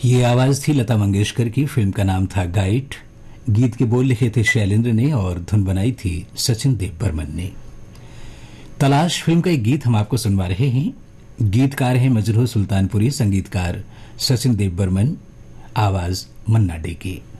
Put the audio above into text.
ये आवाज थी लता मंगेशकर की। फिल्म का नाम था गाइड। गीत के बोल लिखे थे शैलेंद्र ने और धुन बनाई थी सचिन देव बर्मन ने। तलाश फिल्म का एक गीत हम आपको सुनवा रहे हैं। गीतकार हैं मजरूह सुल्तानपुरी, संगीतकार सचिन देव बर्मन, आवाज मन्ना डे की।